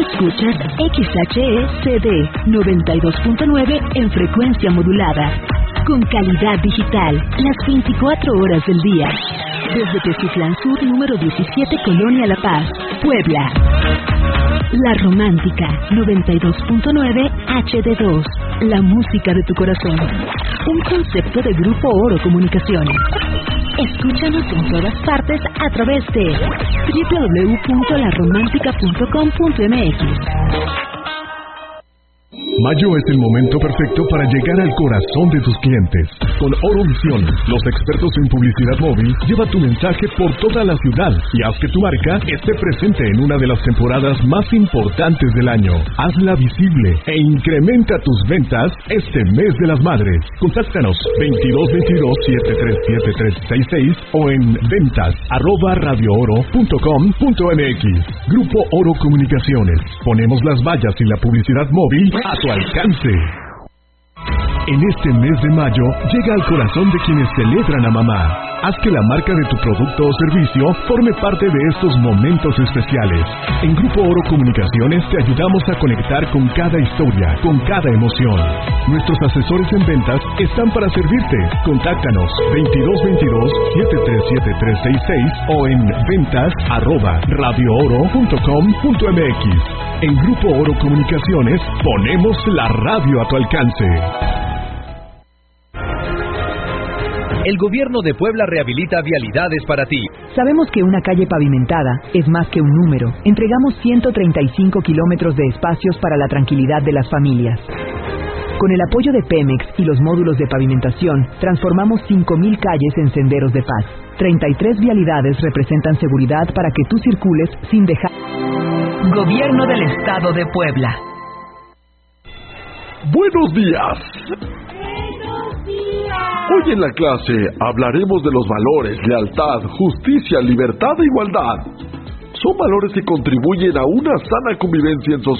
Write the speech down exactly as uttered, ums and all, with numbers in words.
Escuchas X H E C D noventa y dos punto nueve en frecuencia modulada. Con calidad digital, las veinticuatro horas del día. Desde Teciutlán Sur, número diecisiete, Colonia La Paz, Puebla. La Romántica, noventa y dos punto nueve H D dos. La música de tu corazón. Un concepto de Grupo Oro Comunicaciones. Escúchanos en todas partes a través de doble u doble u doble u punto la romántica punto com punto m x. Mayo es el momento perfecto para llegar al corazón de tus clientes. Con Orovisión, los expertos en publicidad móvil, lleva tu mensaje por toda la ciudad y haz que tu marca esté presente en una de las temporadas más importantes del año. Hazla visible e incrementa tus ventas este mes de las madres. Contáctanos veintidós veintidós setenta y tres setenta y tres sesenta y seis o en ventas arroba radiooro punto com punto m x. Grupo Oro Comunicaciones. Ponemos las vallas y la publicidad móvil a tu alcance. En este mes de mayo, llega al corazón de quienes celebran a mamá. Haz que la marca de tu producto o servicio forme parte de estos momentos especiales. En Grupo Oro Comunicaciones te ayudamos a conectar con cada historia, con cada emoción. Nuestros asesores en ventas están para servirte. Contáctanos veintidós veintidós setenta y tres setenta y tres sesenta y seis o en ventas arroba radiooro punto com punto m x. En Grupo Oro Comunicaciones ponemos la radio a tu alcance. El gobierno de Puebla rehabilita vialidades para ti. Sabemos que una calle pavimentada es más que un número. Entregamos ciento treinta y cinco kilómetros de espacios para la tranquilidad de las familias. Con el apoyo de Pemex y los módulos de pavimentación, transformamos cinco mil calles en senderos de paz. treinta y tres vialidades representan seguridad para que tú circules sin dejar. Gobierno del Estado de Puebla. Buenos días. Hoy en la clase hablaremos de los valores, lealtad, justicia, libertad e igualdad. Son valores que contribuyen a una sana convivencia en sociedad.